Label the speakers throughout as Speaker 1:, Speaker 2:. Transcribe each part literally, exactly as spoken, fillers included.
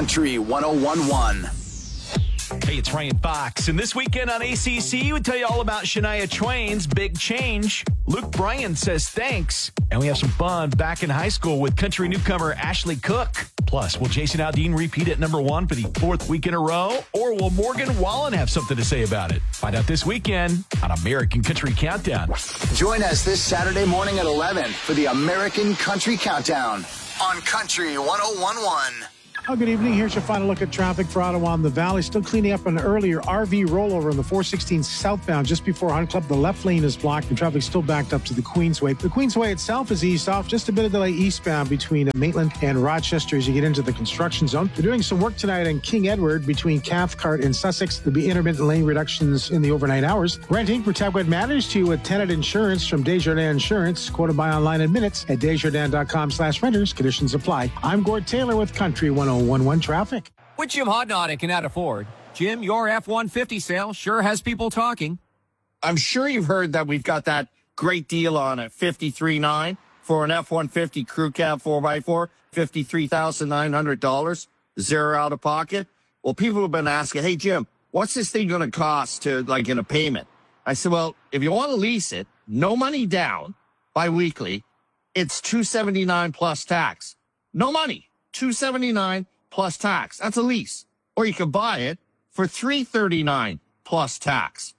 Speaker 1: Country one oh one one.
Speaker 2: Hey, it's Ryan Fox, and this weekend on A C C, we tell you all about Shania Twain's Big Change. Luke Bryan says thanks, and we have some fun back in high school with country newcomer Ashley Cook. Plus, will Jason Aldean repeat at number one for the fourth week in a row, or will Morgan Wallen have something to say about it? Find out this weekend on American Country Countdown.
Speaker 1: Join us this Saturday morning at eleven for the American Country Countdown on Country one oh one one.
Speaker 3: Oh, good evening. Here's your final look at traffic for Ottawa and the Valley. Still cleaning up an earlier R V rollover on the four sixteen southbound just before Hunt Club. The left lane is blocked and traffic still backed up to the Queensway. The Queensway itself is eased off. Just a bit of delay eastbound between Maitland and Rochester as you get into the construction zone. They're doing some work tonight in King Edward between Cathcart and Sussex. There'll be intermittent lane reductions in the overnight hours. Renting for Tablet matters to a tenant insurance from Desjardins Insurance. Quoted by online in minutes at desjardins.com slash renters. Conditions apply. I'm Gord Taylor with Country one oh one one Traffic.
Speaker 4: With Jim Hodnott at Canada Ford. Jim, your F one fifty sale sure has people talking.
Speaker 5: I'm sure you've heard that we've got that great deal on a fifty-three point nine for an F one fifty Crew Cab four by four, fifty-three thousand nine hundred dollars, zero out of pocket. Well, people have been asking, hey, Jim, what's this thing going to cost to, like, in a payment? I said, well, if you want to lease it, no money down, bi-weekly, it's two hundred seventy-nine dollars plus tax. No money, two hundred seventy-nine dollars plus tax. That's a lease. Or you can buy it for three hundred thirty-nine dollars plus tax.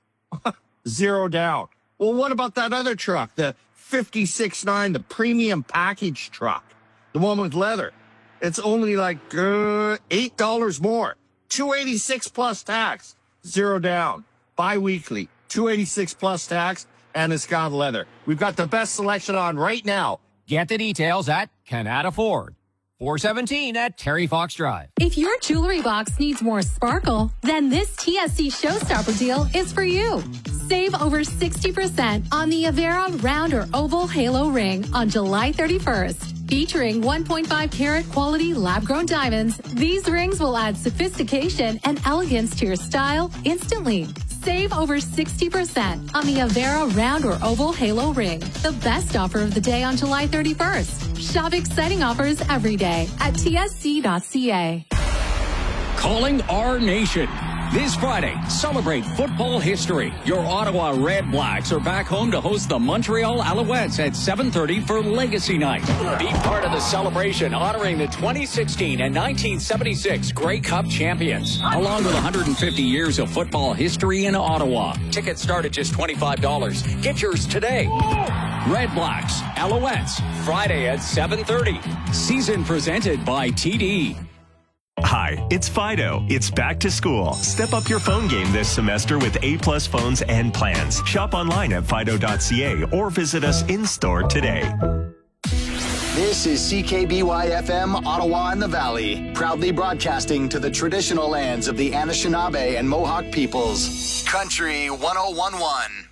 Speaker 5: Zero down. Well, what about that other truck, the fifty-six nine, the premium package truck, the one with leather? It's only like uh, eight dollars more. two hundred eighty-six dollars plus tax. Zero down. Bi-weekly. two hundred eighty-six dollars plus tax, and it's got leather. We've got the best selection on right now.
Speaker 4: Get the details at Canada Ford. four seventeen at Terry Fox Drive.
Speaker 6: If your jewelry box needs more sparkle, then this T S C Showstopper deal is for you. Save over sixty percent on the Avera round or oval halo ring on July thirty-first. Featuring one point five carat quality lab-grown diamonds, these rings will add sophistication and elegance to your style instantly. Save over sixty percent on the Avera round or oval halo ring. The best offer of the day on July thirty-first. Shop exciting offers every day at T S C dot C A.
Speaker 7: Calling our nation. This Friday, celebrate football history. Your Ottawa Red Blacks are back home to host the Montreal Alouettes at seven thirty for Legacy Night. Be part of the celebration honoring the twenty sixteen and nineteen seventy-six Grey Cup champions, along with one hundred fifty years of football history in Ottawa. Tickets start at just twenty-five dollars. Get yours today. Red Blacks, Alouettes, Friday at seven thirty. Season presented by T D.
Speaker 8: Hi, it's Fido. It's back to school. Step up your phone game this semester with A-plus phones and plans. Shop online at fido dot c a or visit us in-store today.
Speaker 1: This is C K B Y F M, Ottawa and the Valley, proudly broadcasting to the traditional lands of the Anishinaabe and Mohawk peoples. Country one oh one one.